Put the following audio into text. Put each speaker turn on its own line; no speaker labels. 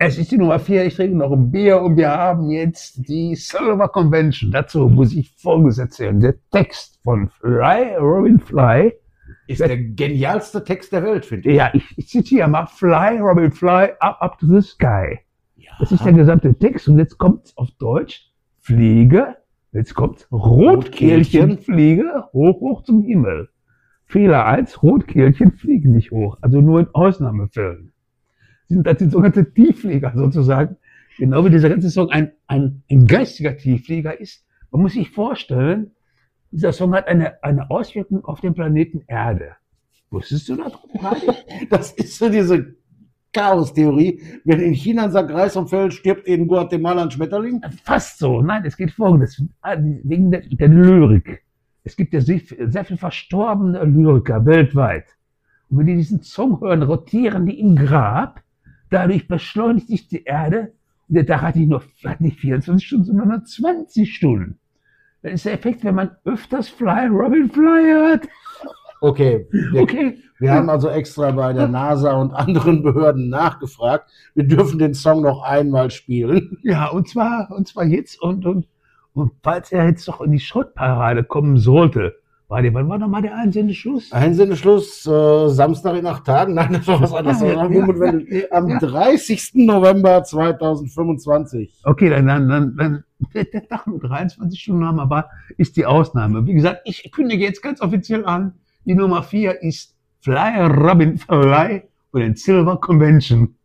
Es ist die Nummer 4, ich trinke noch ein Bier und wir haben jetzt die Silver Convention. Dazu muss ich Folgendes erzählen. Der Text von Fly, Robin Fly.
Ist der genialste Text der Welt, finde ich.
Ja, ich zitiere mal. Fly, Robin Fly, up to the sky.
Ja.
Das ist der gesamte Text und jetzt kommt es auf Deutsch. Fliege, jetzt kommt Rotkehlchen, fliege hoch zum Himmel. Fehler 1, Rotkehlchen fliegen nicht hoch, also nur in Ausnahmefällen. Das sind sogenannte Tiefflieger sozusagen, genau wie dieser ganze Song ein geistiger Tiefflieger ist. Man muss sich vorstellen, dieser Song hat eine Auswirkung auf den Planeten Erde. Wusstest du das?
Das ist so diese Chaos-Theorie. Wenn in China ein Sack Reis umfällt, stirbt in Guatemala ein Schmetterling?
Fast so. Nein, es geht Folgendes. Wegen der Lyrik. Es gibt ja sehr viel verstorbene Lyriker weltweit. Und wenn die diesen Song hören, rotieren die im Grab. Dadurch beschleunigt sich die Erde. Und der Tag hat nicht 24 Stunden, sondern nur 20 Stunden. Das ist der Effekt, wenn man öfters Fly, Robin Fly hört.
Okay. Wir haben also extra bei der NASA und anderen Behörden nachgefragt. Wir dürfen den Song noch einmal spielen.
Ja, und zwar jetzt und falls er jetzt doch in die Schrottparade kommen sollte. Wann war nochmal der Einsendeschluss?
Einsendeschluss Samstag in 8 Tagen? Nein, das war was anderes. Am 30. November 2025.
Okay, dann der Tag mit 23 Stunden haben, aber ist die Ausnahme. Wie gesagt, ich kündige jetzt ganz offiziell an, die Nummer 4 ist Fly, Robin Fly und den Silver Convention.